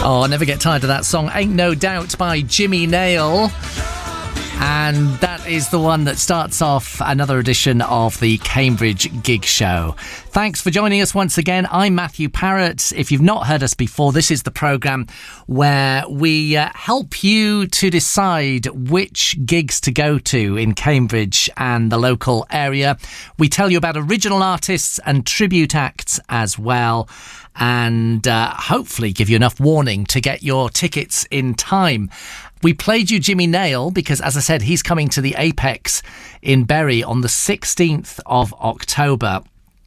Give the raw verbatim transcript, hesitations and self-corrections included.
Oh, I never get tired of that song. Ain't No Doubt by Jimmy Nail. And that is the one that starts off another edition of the Cambridge Gig Show. Thanks for joining us once again. I'm Matthew Parrott. If you've not heard us before, this is the programme where we uh, help you to decide which gigs to go to in Cambridge and the local area. We tell you about original artists and tribute acts as well, and uh, hopefully give you enough warning to get your tickets in time. We played you Jimmy Nail because, as I said, he's coming to the Apex in Bury on the sixteenth of October.